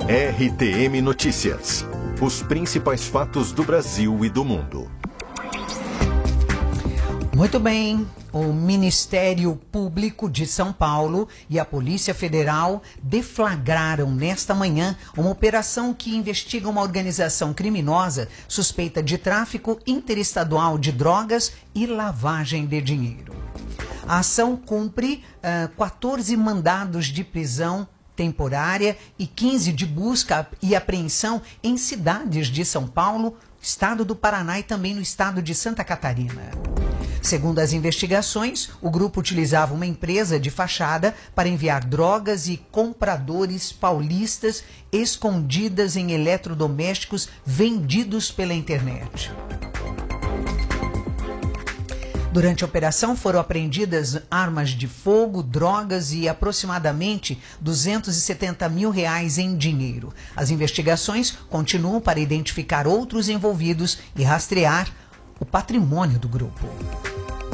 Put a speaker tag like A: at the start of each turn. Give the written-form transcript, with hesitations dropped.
A: RTM Notícias. Os principais fatos do Brasil e do mundo.
B: Muito bem. O Ministério Público de São Paulo e a Polícia Federal deflagraram nesta manhã uma operação que investiga uma organização criminosa suspeita de tráfico interestadual de drogas e lavagem de dinheiro. A ação cumpre 14 mandados de prisão temporária e 15 de busca e apreensão em cidades de São Paulo, estado do Paraná e também no estado de Santa Catarina. Segundo as investigações, o grupo utilizava uma empresa de fachada para enviar drogas e compradores paulistas escondidas em eletrodomésticos vendidos pela internet. Durante a operação foram apreendidas armas de fogo, drogas e aproximadamente R$270 mil em dinheiro. As investigações continuam para identificar outros envolvidos e rastrear o patrimônio do grupo.